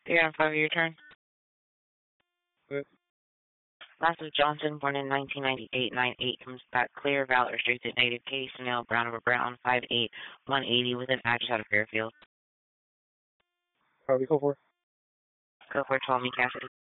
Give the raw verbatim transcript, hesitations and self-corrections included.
Yeah, five your turn. Good. Last is Johnson, born in nineteen ninety-eight, nine eight, comes back clear, valid, restricted, negative case, male, brown over brown, five eight, one eighty, with an address out of Fairfield. How do we go for? Go for Ptolemy Cassidy.